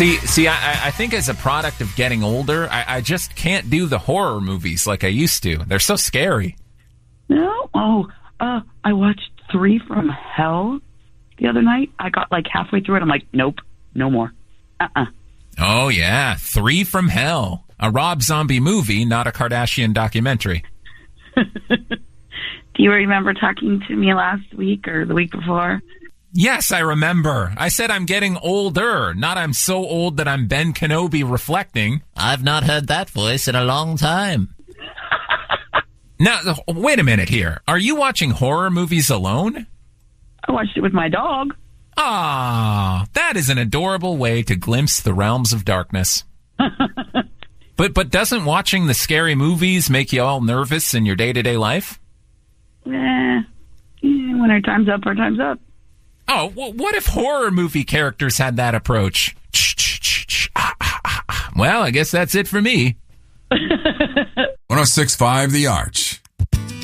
I think as a product of getting older, I just can't do the horror movies like I used to. They're so scary. No? I watched 3 from Hell the other night. I got like halfway through it. I'm like, nope, no more. Oh, yeah. 3 from Hell. A Rob Zombie movie, not a Kardashian documentary. Do you remember talking to me last week or the week before? Yes, I remember. I said I'm getting older, not I'm so old that I'm Ben Kenobi reflecting. I've not heard that voice in a long time. Now, wait a minute here. Are you watching horror movies alone? I watched it with my dog. Ah, that is an adorable way to glimpse the realms of darkness. But doesn't watching the scary movies make you all nervous in your day-to-day life? When our time's up, our time's up. Oh, what if horror movie characters had that approach? Well, I guess that's it for me. 106.5 The Arch.